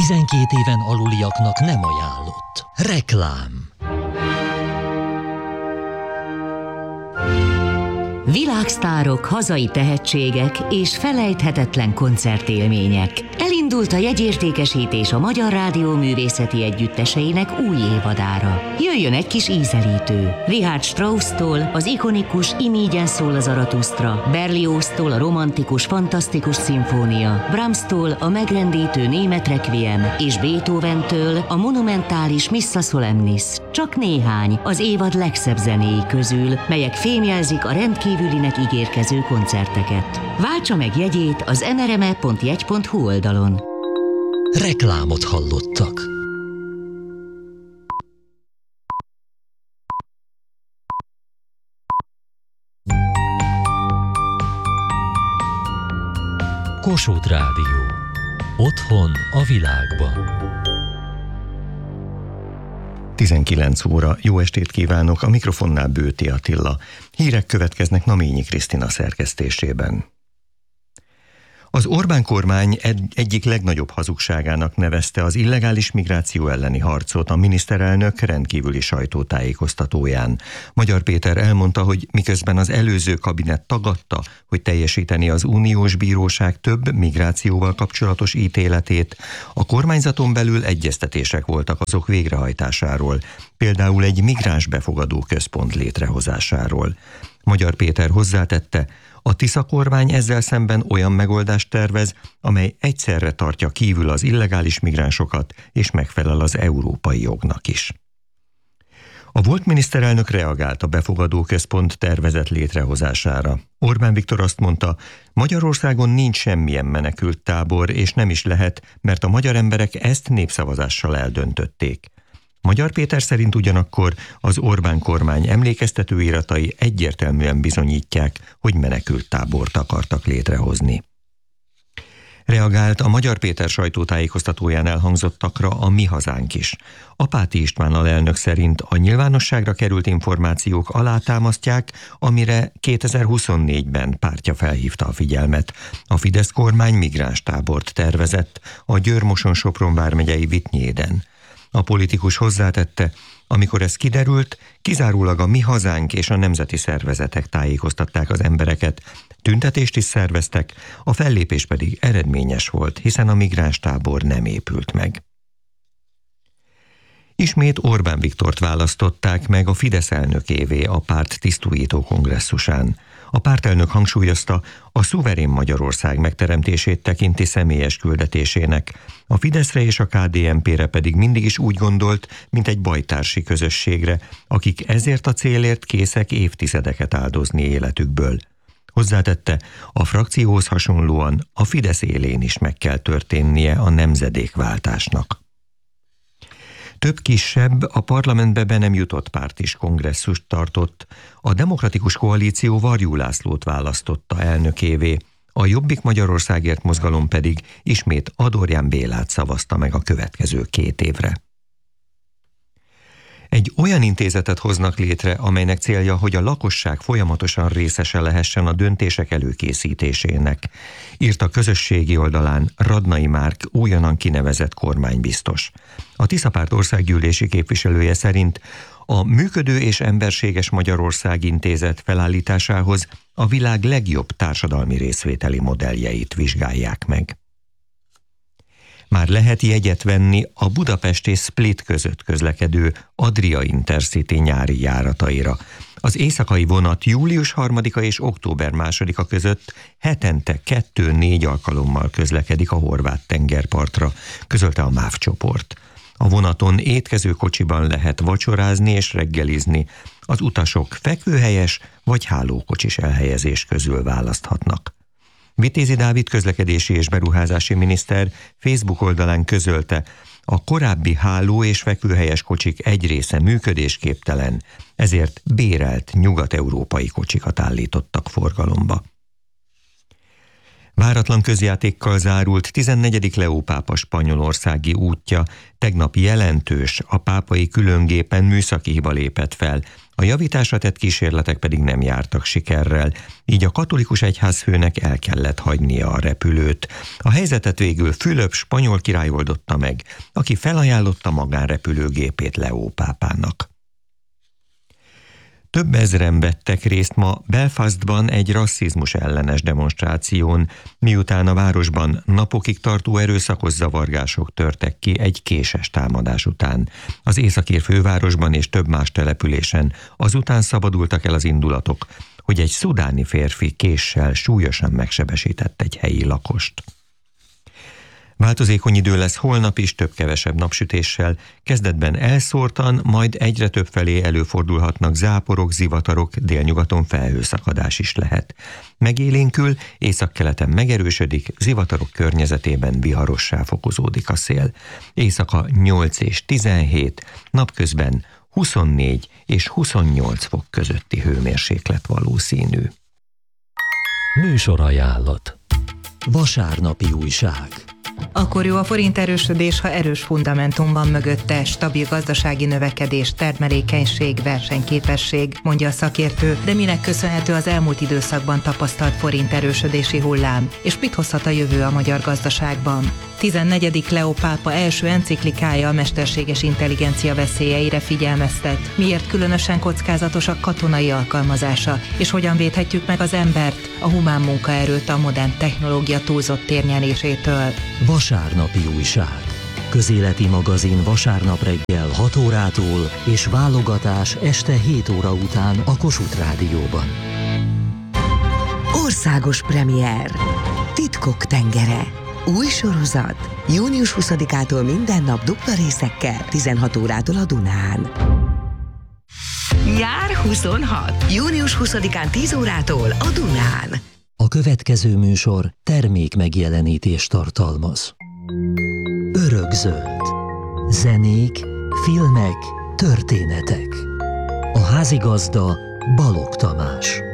12 éven aluliaknak nem ajánlott. Reklám. Világsztárok, hazai tehetségek és felejthetetlen koncertélmények. Elindult a jegyértékesítés a Magyar Rádió művészeti együtteseinek új évadára. Jöjjön egy kis ízelítő. Richard Strauss-tól az ikonikus Imígyen szól a Zaratusztra, Berlioztól a romantikus, fantasztikus szimfónia, Brahmstól a megrendítő német requiem és Beethoventől a monumentális Missa Solemnis. Csak néhány az évad legszebb zenéi közül, melyek fémjelzik a rendkívülinek ígérkező koncerteket. Váltsa meg jegyét az nrme.jegy.hu oldalon. Reklámot hallottak. Kossuth Rádió. Otthon a világban. 19 óra. Jó estét kívánok! A mikrofonnál Bőti Attila. Hírek következnek Naményi Krisztina szerkesztésében. Az Orbán kormány egyik legnagyobb hazugságának nevezte az illegális migráció elleni harcot a miniszterelnök rendkívüli sajtótájékoztatóján. Magyar Péter elmondta, hogy miközben az előző kabinet tagadta, hogy teljesíteni az uniós bíróság több migrációval kapcsolatos ítéletét, a kormányzaton belül egyeztetések voltak azok végrehajtásáról, például egy migráns befogadó központ létrehozásáról. Magyar Péter hozzátette, a Tisza kormány ezzel szemben olyan megoldást tervez, amely egyszerre tartja kívül az illegális migránsokat, és megfelel az európai jognak is. A volt miniszterelnök reagált a befogadó központ tervezett létrehozására. Orbán Viktor azt mondta, Magyarországon nincs semmilyen menekült tábor, és nem is lehet, mert a magyar emberek ezt népszavazással eldöntötték. Magyar Péter szerint ugyanakkor az Orbán kormány emlékeztetőiratai egyértelműen bizonyítják, hogy menekülttábort akartak létrehozni. Reagált a Magyar Péter sajtótájékoztatóján elhangzottakra a Mi Hazánk is. Apáti István alelnök szerint a nyilvánosságra került információk alátámasztják, amire 2024-ben pártja felhívta a figyelmet. A Fidesz kormány migránstábort tervezett a Győr-Moson-Sopron vármegyei Vittnyéden. A politikus hozzátette, amikor ez kiderült, kizárólag a Mi Hazánk és a nemzeti szervezetek tájékoztatták az embereket, tüntetést is szerveztek, a fellépés pedig eredményes volt, hiszen a migránstábor nem épült meg. Ismét Orbán Viktort választották meg a Fidesz elnökévé a párt tisztújító kongresszusán. A pártelnök hangsúlyozta, a szuverén Magyarország megteremtését tekinti személyes küldetésének. A Fideszre és a KDNP-re pedig mindig is úgy gondolt, mint egy bajtársi közösségre, akik ezért a célért készek évtizedeket áldozni életükből. Hozzátette, a frakcióhoz hasonlóan a Fidesz élén is meg kell történnie a nemzedékváltásnak. Több kisebb, a parlamentbe be nem jutott párt is kongresszust tartott. A Demokratikus Koalíció Varjú Lászlót választotta elnökévé, a Jobbik Magyarországért mozgalom pedig ismét Adorján Bélát szavazta meg a következő 2 évre. Egy olyan intézetet hoznak létre, amelynek célja, hogy a lakosság folyamatosan részese lehessen a döntések előkészítésének, írt a közösségi oldalán Radnai Márk újonnan kinevezett kormánybiztos. A Tiszapárt országgyűlési képviselője szerint a Működő és Emberséges Magyarország Intézet felállításához a világ legjobb társadalmi részvételi modelljeit vizsgálják meg. Már lehet jegyet venni a Budapest és Split között közlekedő Adria Intercity nyári járataira. Az éjszakai vonat július 3-a és október 2-a között hetente 2-4 alkalommal közlekedik a horvát tengerpartra, közölte a MÁV csoport. A vonaton étkezőkocsiban lehet vacsorázni és reggelizni. Az utasok fekvőhelyes vagy hálókocsis elhelyezés közül választhatnak. Vitézi Dávid közlekedési és beruházási miniszter Facebook oldalán közölte, a korábbi háló- és fekvőhelyes kocsik egy része működésképtelen, ezért bérelt nyugat-európai kocsikat állítottak forgalomba. Váratlan közjátékkal zárult 14. Leó pápa spanyolországi útja. Tegnap jelentős, a pápai különgépen műszaki hiba lépett fel. A javításra tett kísérletek pedig nem jártak sikerrel, így a katolikus egyházfőnek el kellett hagynia a repülőt. A helyzetet végül Fülöp spanyol király oldotta meg, aki felajánlotta magánrepülőgépét Leó pápának. Több ezren vettek részt ma Belfastban egy rasszizmus ellenes demonstráción, miután a városban napokig tartó erőszakos zavargások törtek ki egy késes támadás után. Az északír fővárosban és több más településen azután szabadultak el az indulatok, hogy egy szudáni férfi késsel súlyosan megsebesített egy helyi lakost. Változékony idő lesz holnap is, több-kevesebb napsütéssel, kezdetben elszórtan, majd egyre több felé előfordulhatnak záporok, zivatarok, délnyugaton felhőszakadás is lehet. Megélénkül, északkeleten megerősödik, zivatarok környezetében viharossá fokozódik a szél. Éjszaka 8 és 17, napközben 24 és 28 fok közötti hőmérséklet valószínű. Műsorajánlat. Vasárnapi újság. Akkor jó a forint erősödés, ha erős fundamentum van mögötte, stabil gazdasági növekedés, termelékenység, versenyképesség, mondja a szakértő, de minek köszönhető az elmúlt időszakban tapasztalt forint erősödési hullám, és mit hozhat a jövő a magyar gazdaságban? 14. Leó pápa első enciklikája a mesterséges intelligencia veszélyeire figyelmeztet. Miért különösen kockázatos a katonai alkalmazása, és hogyan védhetjük meg az embert, a humán munkaerőt a modern technológia túlzott térnyelésétől. Vasárnapi újság. Közéleti magazin vasárnap reggel 6 órától és válogatás este 7 óra után a Kossuth Rádióban. Országos premier. Titkok tengere. Új sorozat. Június 20-ától minden nap dupla részekkel, 16 órától a Dunán. Nyár 26. Június 20-án 10 órától a Dunán. A következő műsor termék megjelenítést tartalmaz. Örökzöld. Zenék, filmek, történetek. A házigazda Balogh Tamás.